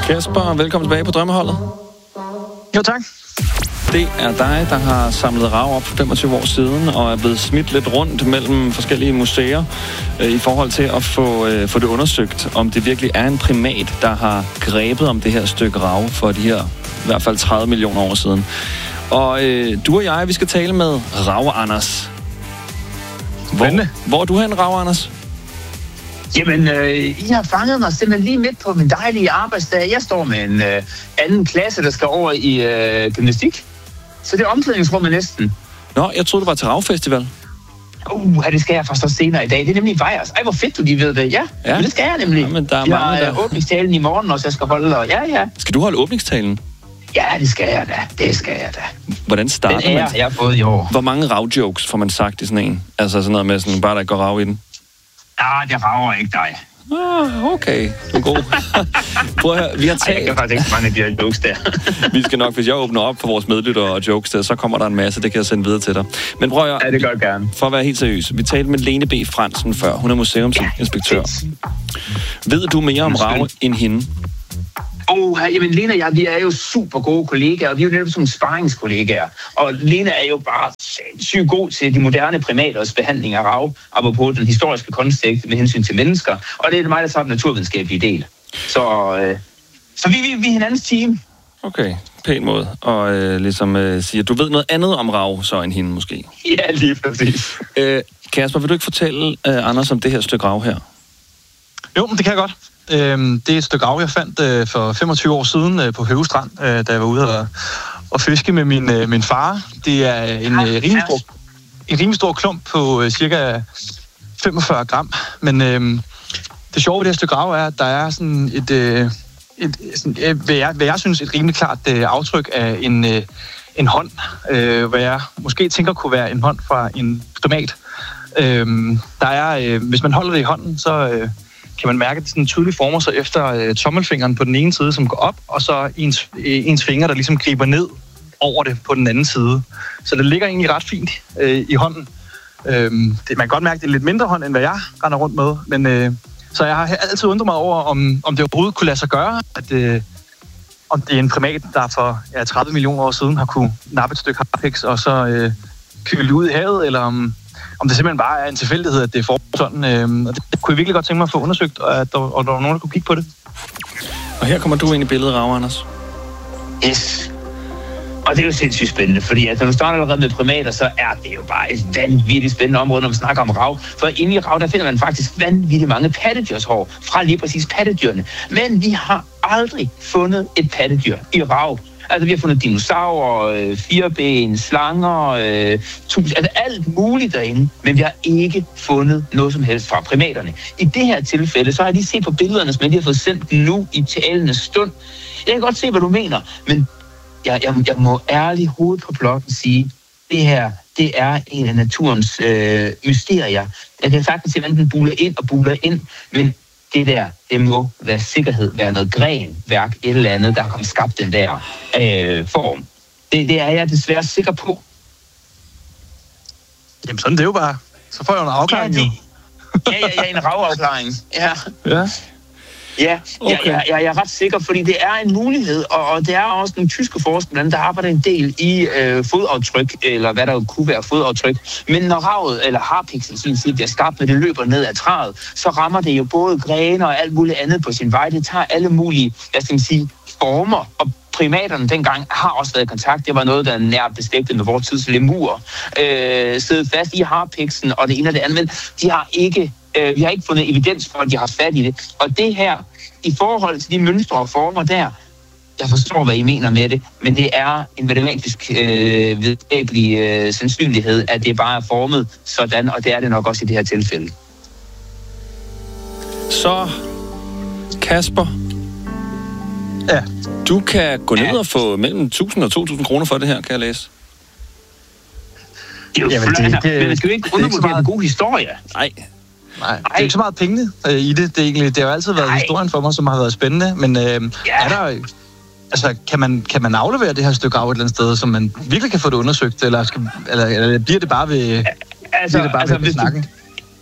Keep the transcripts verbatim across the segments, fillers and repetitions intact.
Kasper, velkommen tilbage på Drømmeholdet. Jo, tak. Det er dig, der har samlet rav op for femogtyve år siden, og er blevet smidt lidt rundt mellem forskellige museer øh, i forhold til at få, øh, få det undersøgt, om det virkelig er en primat, der har grebet om det her stykke rav for de her i hvert fald tredive millioner år siden. Og øh, du og jeg, vi skal tale med Rav-Anders. Hvor, hvor er du hen, Rav-Anders? Jamen, øh, I har fanget mig simpelthen lige midt på min dejlige arbejdsdag. Jeg står med en øh, anden klasse, der skal over i øh, gymnastik. Så det er omklædningsrummet næsten. Nå, jeg troede, du var til Ravfestival. Uh, det skal jeg forstå senere i dag. Det er nemlig Vejers. Ej, hvor fedt du lige ved det. Ja, ja. Men det skal jeg nemlig. Ja, men der er jeg mange, har der... åbningstalen i morgen også, jeg skal holde. Og ja, ja. Skal du holde åbningstalen? Ja, det skal jeg da. Det skal jeg da. Hvordan starter den ære, man? Jeg har fået i år. Hvor mange rav-jokes får man sagt i sådan en? Altså sådan noget med sådan, bare der går rav i den? Ah, det rager ikke dig. Ah, okay. Du er god. Prøv at høre, vi har talt... Ej, jeg kan faktisk ikke mange af de her jokes der. Vi skal nok, hvis jeg åbner op for vores medlyttere og jokes der, så kommer der en masse, det kan jeg sende videre til dig. Men prøv at høre... Ja, det gør jeg gerne. For at være helt seriøs. Vi talte med Lene B. Fransen før. Hun er museumsinspektør. Ja, ved du mere om rav end hende? Oh, jamen Lena og jeg, vi er jo super gode kollegaer, og vi er jo netop som sparringskollegaer. Og Lena er jo bare sygt god til de moderne primaters behandling af rav, apropos den historiske kontekst med hensyn til mennesker. Og det er mig, der tager den naturvidenskabelige del. Så, øh, så vi, vi, vi er hinandens team. Okay, pæn måde. Og øh, ligesom øh, siger, du ved noget andet om rav, så end hende måske. Ja, lige præcis. Øh, Kasper, vil du ikke fortælle øh, Anders om det her stykke rav her? Jo, men det kan jeg godt. Øhm, det er et stykke rav, jeg fandt øh, for femogtyve år siden øh, på Høge Strand, øh, da jeg var ude og, og fiske med min, øh, min far. Det er en, øh, rimelig, stor, en rimelig stor klump på øh, cirka femogfyrre gram. Men øh, det sjove ved det her stykke rav er, at der er sådan et, øh, et sådan, øh, hvad, jeg, hvad jeg synes, et rimelig klart øh, aftryk af en, øh, en hånd. Øh, hvad jeg måske tænker kunne være en hånd fra en primat. Øh, der er, øh, hvis man holder det i hånden, så... Øh, kan man mærke, at det sådan tydeligt former sig efter øh, tommelfingeren på den ene side, som går op, og så ens, øh, ens finger, der ligesom griber ned over det på den anden side. Så det ligger egentlig ret fint øh, i hånden. Øh, det, man kan godt mærke, at det er lidt mindre hånd, end hvad jeg render rundt med. Men, øh, så jeg har altid undret mig over, om, om det overhovedet kunne lade sig gøre, at, øh, om det er en primat, der for ja, tredive millioner år siden har kunne nappe et stykke harpiks og så øh, kyle ud i havet, eller om... Om det simpelthen bare er en tilfældighed, at det er for sådan. Øh, og det kunne jeg virkelig godt tænke mig at få undersøgt, og at der, og der var nogen, der kunne kigge på det. Og her kommer du ind i billedet, Rav, Anders. Yes. Og det er jo sindssygt spændende, fordi at når du starter allerede med primater, så er det jo bare et vanvittigt spændende område, når man snakker om rav. For inde i rav, der finder man faktisk vanvittigt mange pattedyrshår fra lige præcis pattedyrene. Men vi har aldrig fundet et pattedyr i rav. Altså, vi har fundet dinosaurer, fireben, slanger, øh, tus, altså alt muligt derinde, men vi har ikke fundet noget som helst fra primaterne. I det her tilfælde, så har jeg lige set på billederne, som jeg lige har fået sendt nu i talende stund. Jeg kan godt se, hvad du mener, men jeg, jeg, jeg må ærligt hovedet på blokken sige, det her, det er en af naturens øh, mysterier. Jeg kan sagtens se, hvordan den buler ind og buler ind, men det der, det må være sikkerhed, være noget grenværk, et eller andet, der har skabt den der øh, form. Det, det er jeg desværre sikker på. Jamen sådan det er jo bare. Så får jeg jo en afklaring. Ja, det, ja, ja, ja, en ravafklaring. Ja. Ja. Ja, okay. ja, ja, jeg er ret sikker, fordi det er en mulighed, og, og det er også nogle tyske forskere, der arbejder en del i øh, fodaftryk, eller hvad der kunne være fodaftryk. Men når ravet, eller harpiksen sin side, bliver skabt, når det løber ned ad træet, så rammer det jo både grene og alt muligt andet på sin vej. Det tager alle mulige, hvad skal man sige, former, og primaterne dengang har også været i kontakt. Det var noget, der er nært beslægtet med vores tids lemur. Øh, siddet fast i harpiksen og det ene og det andet, men de har ikke øh, vi har ikke fundet evidens for, at de har fat i det. Og det her, i forhold til de mønstre og former der, jeg forstår, hvad I mener med det, men det er en matematisk øh, videnskabelig øh, sandsynlighed, at det bare er formet sådan, og det er det nok også i det her tilfælde. Så, Kasper, ja. Du kan gå ned ja. og få mellem tusind og to tusind kroner for det her, kan jeg læse. Det er jo Jamen, flot, det, det, men det skal jo ikke undervurdere en god historie. Nej. Nej, det er ikke så meget pengene øh, i det. Det, er egentlig, det har jo altid været Nej. historien for mig, som har været spændende. Men øh, ja. er der, altså, kan, man, kan man aflevere det her stykke af et eller andet sted, så man virkelig kan få det undersøgt? Eller, skal, eller, eller bliver det bare ved, altså, det bare altså, ved, ved snakken? Du,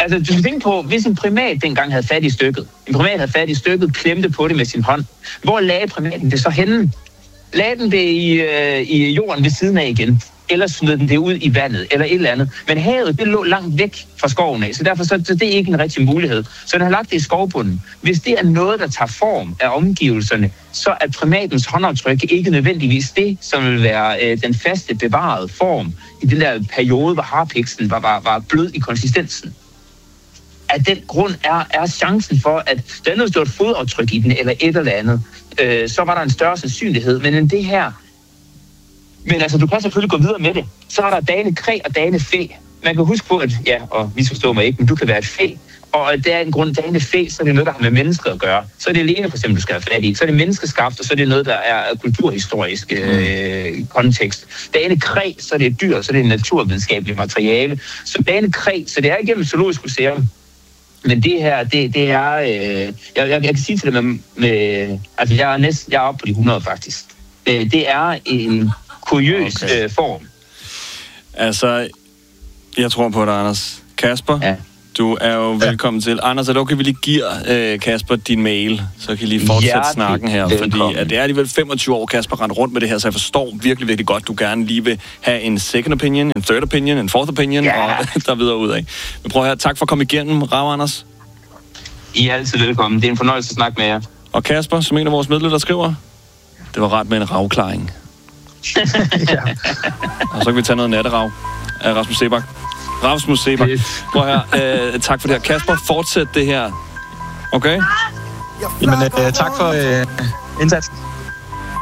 Altså, du skal tænke på, hvis en primat dengang havde fat i stykket, en primat havde fat i stykket, klemte på det med sin hånd, hvor lagde primaten det så henne? Lagde den det i, øh, i jorden ved siden af igen? Eller smed den det ud i vandet, eller et eller andet. Men havet, det lå langt væk fra skoven af, så derfor så, så det er ikke en rigtig mulighed. Så den har lagt det i skovbunden. Hvis det er noget, der tager form af omgivelserne, så er primatens håndaftryk ikke nødvendigvis det, som vil være øh, den faste bevarede form i den der periode, hvor harpiksen var, var, var blød i konsistensen. Af den grund er, er chancen for, at der er noget stort fodaftryk i den, eller et eller andet, øh, så var der en større sandsynlighed. Men end det her... Men altså, du kan selvfølgelig gå videre med det. Så er der dane kræ og dane fæ. Man kan huske på, at, ja, og vi forstår mig ikke, men du kan være et fæ. Og det er en grund, dane fæ, så er det noget, der har med mennesker at gøre. Så er det alene, for eksempel, du skal have fat i. Så er det menneskeskabt, og så er det noget, der er kulturhistorisk øh, kontekst. Dane kræ, så er det et dyr, så er det naturvidenskabeligt materiale. Så dane kræ, så det er igennem zoologisk museum. Men det her, det, det er... Øh, jeg, jeg, jeg kan sige til det med... med altså, jeg er, næsten, jeg er oppe på de hundrede, faktisk. Øh, det er en... kuriøs okay. øh, form. Altså, jeg tror på dig, Anders. Kasper, ja. Du er jo velkommen ja. til. Anders, er det okay, vi lige giver øh, Kasper din mail, så kan I lige fortsætte ja, snakken her, velkommen. Fordi at det er alligevel femogtyve år, Kasper render rundt med det her, så jeg forstår virkelig, virkelig godt, du gerne lige vil have en second opinion, en third opinion, en fourth opinion, ja. og der videre ud af. Men prøv her, tak for at komme igennem, Rav Anders. I er altid velkommen. Det er en fornøjelse at snakke med jer. Og Kasper, som en af vores medlemmer, der skriver, det var ret med en ravklaring. ja. Og så kan vi tage noget natterav af Rasmus Seebach. Rasmus Seebach. Prøv her. Øh, tak for det her. Kasper, fortsæt det her. Okay? Jamen, øh, tak for øh, indsatsen.